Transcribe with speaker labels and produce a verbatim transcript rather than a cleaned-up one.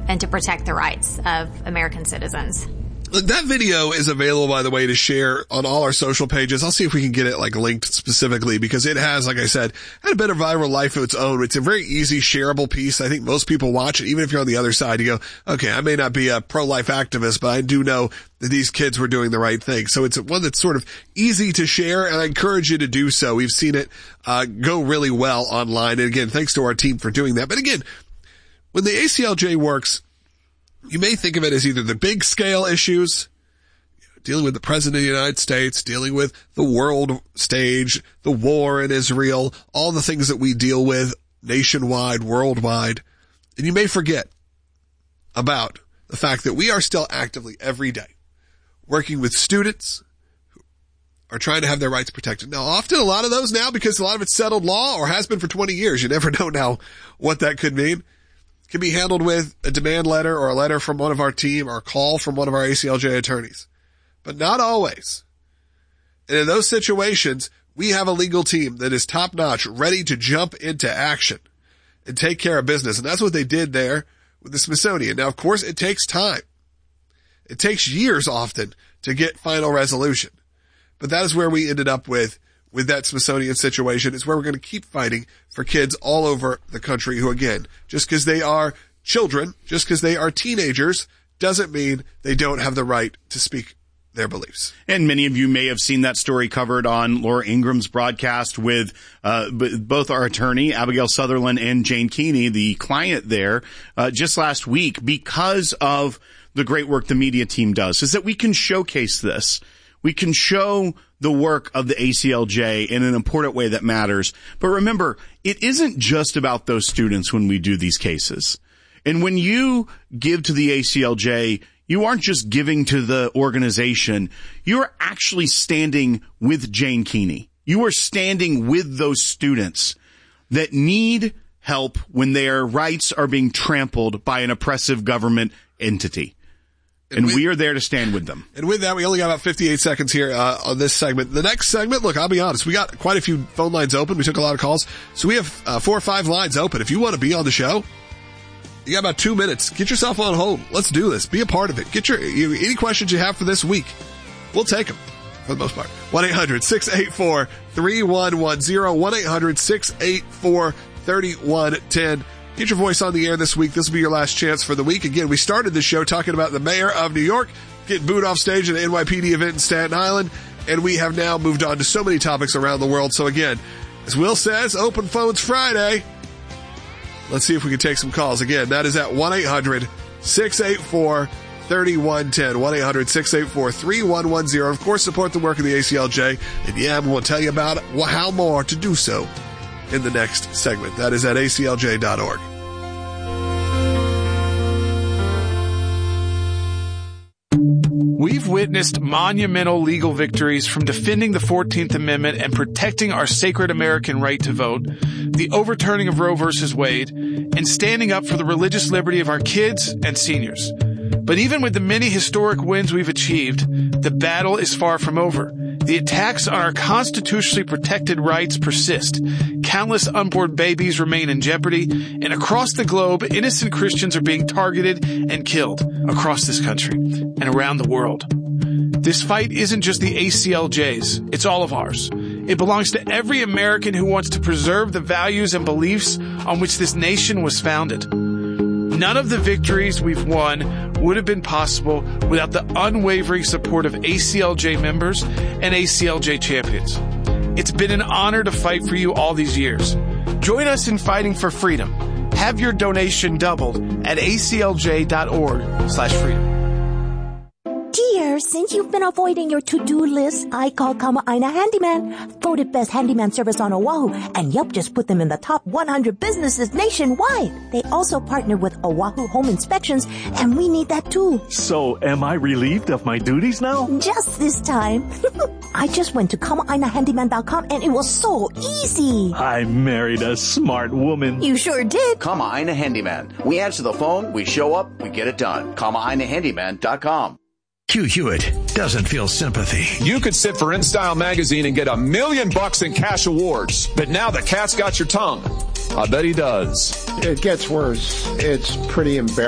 Speaker 1: and to protect the rights of American citizens.
Speaker 2: Look, that video is available, by the way, to share on all our social pages. I'll see if we can get it like linked specifically because it has, like I said, had a bit of viral life of its own. It's a very easy shareable piece. I think most people watch it, even if you're on the other side. You go, okay, I may not be a pro-life activist, but I do know that these kids were doing the right thing. So it's one that's sort of easy to share, and I encourage you to do so. We've seen it uh go really well online. And again, thanks to our team for doing that. But again, when the A C L J works, you may think of it as either the big scale issues, dealing with the president of the United States, dealing with the world stage, the war in Israel, all the things that we deal with nationwide, worldwide. And you may forget about the fact that we are still actively every day working with students who are trying to have their rights protected. Now, often a lot of those now, because a lot of it's settled law or has been for twenty years, you never know now what that could mean, can be handled with a demand letter or a letter from one of our team or a call from one of our A C L J attorneys. But not always. And in those situations, we have a legal team that is top-notch, ready to jump into action and take care of business. And that's what they did there with the Smithsonian. Now, of course, it takes time. It takes years often to get final resolution. But that is where we ended up with with that Smithsonian situation. Is where we're going to keep fighting for kids all over the country who, again, just because they are children, just because they are teenagers, doesn't mean they don't have the right to speak their beliefs.
Speaker 3: And many of you may have seen that story covered on Laura Ingram's broadcast with uh b- both our attorney, Abigail Sutherland, and Jane Keeney, the client there, uh just last week, because of the great work the media team does, is that we can showcase this. We can show the work of the A C L J in an important way that matters. But remember, it isn't just about those students when we do these cases. And when you give to the A C L J, you aren't just giving to the organization. You're actually standing with Jane Keeney. You are standing with those students that need help when their rights are being trampled by an oppressive government entity. And, and with, we are there to stand with them.
Speaker 2: And with that, we only got about fifty-eight seconds here uh, on this segment. The next segment, look, I'll be honest, we got quite a few phone lines open. We took a lot of calls. So we have uh, four or five lines open. If you want to be on the show, you got about two minutes. Get yourself on hold. Let's do this. Be a part of it. Get your you, any questions you have for this week. We'll take them for the most part. one eight hundred six eight four three one one zero. one eight hundred six eight four three one one zero. Get your voice on the air this week. This will be your last chance for the week. Again, we started the show talking about the mayor of New York getting booed off stage at the N Y P D event in Staten Island, and we have now moved on to so many topics around the world. So again, as Will says, open phones Friday. Let's see if we can take some calls. Again, that is at one eight hundred six eight four three one one zero. one eight hundred six eight four three one one zero. Of course, support the work of the A C L J. And yeah, we'll tell you about it, well, how more to do so in the next segment. That is at A C L J dot org.
Speaker 4: We've witnessed monumental legal victories from defending the fourteenth Amendment and protecting our sacred American right to vote, the overturning of Roe versus Wade, and standing up for the religious liberty of our kids and seniors. But even with the many historic wins we've achieved, the battle is far from over. The attacks on our constitutionally protected rights persist. Countless unborn babies remain in jeopardy, and across the globe, innocent Christians are being targeted and killed across this country and around the world. This fight isn't just the A C L J's, it's all of ours. It belongs to every American who wants to preserve the values and beliefs on which this nation was founded. None of the victories we've won would have been possible without the unwavering support of A C L J members and A C L J champions. It's been an honor to fight for you all these years. Join us in fighting for freedom. Have your donation doubled at A C L J dot org slash freedom.
Speaker 5: Dear, since you've been avoiding your to-do list, I called Kama'aina Handyman, voted best handyman service on Oahu, and Yelp just put them in the top one hundred businesses nationwide. They also partnered with Oahu Home Inspections, and we need that too.
Speaker 6: So, am I relieved of my duties now?
Speaker 5: Just this time. I just went to Kama'aina Handyman dot com, and it was so easy.
Speaker 6: I married a smart woman.
Speaker 5: You sure did.
Speaker 7: Kama'aina Handyman. We answer the phone, we show up, we get it done. Kama'aina Handyman dot com.
Speaker 8: Hugh Hewitt doesn't feel sympathy.
Speaker 9: You could sit for InStyle magazine and get a million bucks in cash awards, but now the cat's got your tongue. I bet he does.
Speaker 10: It gets worse. It's pretty embarrassing.